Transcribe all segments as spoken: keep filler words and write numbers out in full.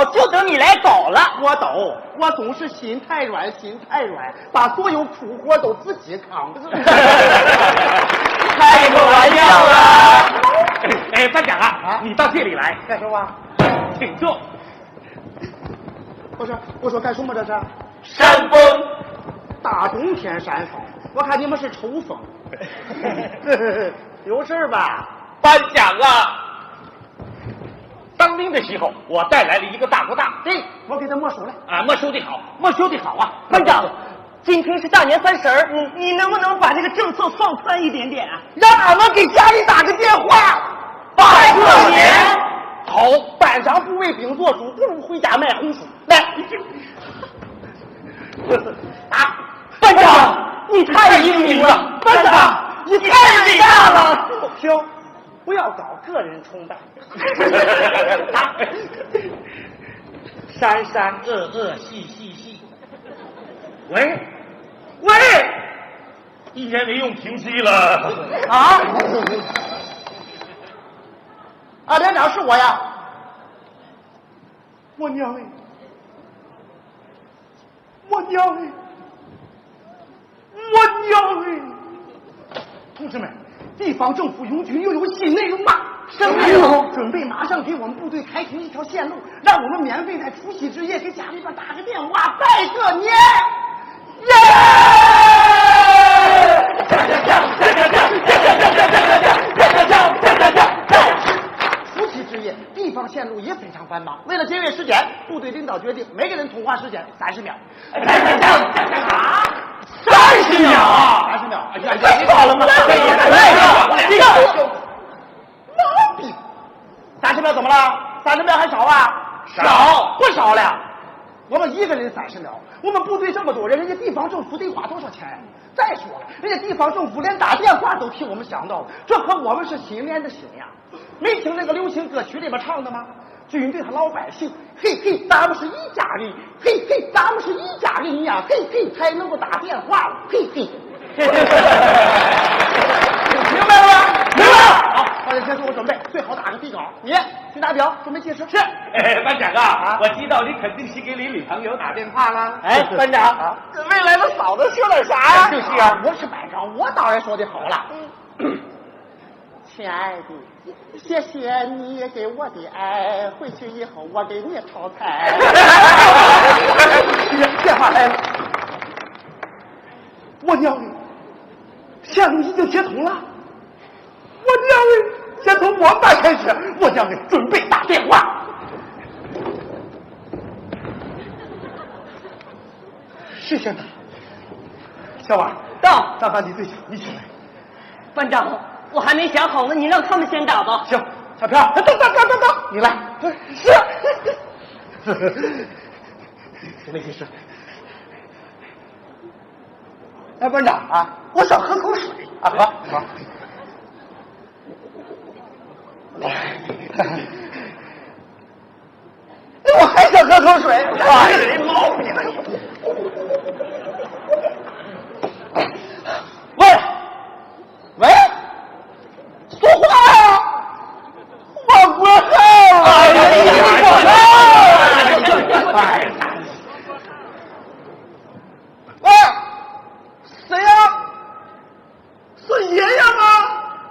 就等你来搞了。 我懂，我总是心太软，心太软，把所有苦活都自己扛。 开个玩笑啦！ 哎，班长啊， 啊你到这里来干什么？ 请坐。 我说，我说干什么这是？ 山风， 大冬天山风，我看你们是抽风。有事吧？ 班长啊，当兵的时候我带来了一个大哥大， 对，我给他没收了。 啊，没收的好，没收的好啊。 班长，今天是大年三十儿，你你能不能把这个政策放宽一点点啊？ 让俺们给家里打个电话， 拜个年。 好，班长不为兵做主，不如回家卖红薯。来， 啊，班长，你太英明了，班长，你太伟大了。 停，不要搞个人崇拜。 三三二二细细细。喂喂，一年没用平息了啊！啊，连长是我呀！我娘哎！我娘哎！我娘哎！同志们，地方政府拥军又有新内容了，什么内容？准备马上给我们部队开通一条线路，让我们免费在除夕之夜给家里边打个电话，拜个年！除夕之夜，地方线路也非常繁忙。为了节约时间，部队领导决定每个人通话时间三十秒。啊， 三十秒啊！ 三十秒！ 哎呀，你好了吗？ 这个毛病。三十秒怎么了？三十秒还少啊？ 少不少了。我们一个人三十秒，我们部队这么多人，人家地方政府得花多少钱？再说了，人家地方政府连打电话都替我们想到了，这和我们是心连着心呀。没听那个流行歌曲里边唱的吗？军队和老百姓，嘿嘿，咱们是一家人，嘿嘿，咱们是一家人呀，嘿嘿，才能够打电话了，嘿嘿。明白了吗？明白了。好，大家先说我准备，最好打个底稿。你去拿表，准备计时。 是，哎，班长啊，啊我知道你肯定是给你女朋友打电话啦。 哎，班长，啊、未来的嫂子说点啥呀？就是啊，我是班长，我当然说的好了。嗯、亲爱的，谢谢你给我的爱，回去以后我给你炒菜。电话来了，我娘嘞，线路已经接通了。我娘嘞，先从我班开始，我娘嘞，准备打电话。是现在，小婉到， 大班级队长，你起来。 班长，我还没想好呢，你让他们先打吧。 行，小飘，等等等等等，你来。是。准备计时。哎，班长啊，我想喝口水啊，喝喝。我还想喝口水。哎，这毛病。喂，喂，说话呀！我不喝了。哎呀，你不喝！哎，喂，谁呀？是爷爷吗？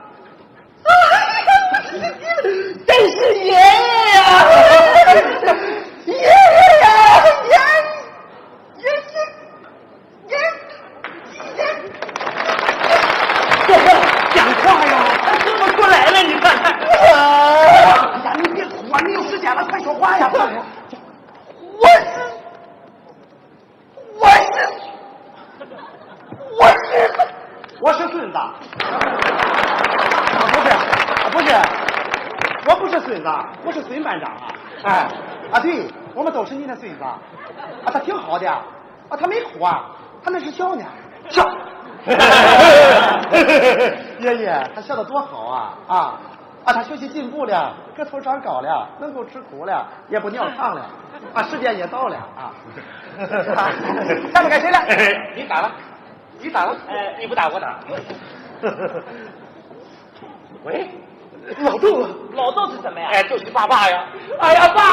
真是爷爷呀！爷爷呀！爷爷是爷爷。讲话呀！怎么过来了？你看看。哎呀，你别哭啊！你有时间了，快说话呀！我是，我是，我是，我是孙子。不是，不是，我不是孙子，我是孙班长啊！哎，啊，对，我们都是你的孙子啊！他挺好的啊，他没哭啊，他那是笑呢，笑。爷爷，他笑得多好啊！啊啊，他学习进步了，个头长高了，能够吃苦了，也不尿炕了，啊，时间也到了啊！下面该谁了？ 你打了，你打了，哎，你不打我打。喂， 老豆，老豆是什么呀？ 哎，就是爸爸呀！ 哎呀，爸。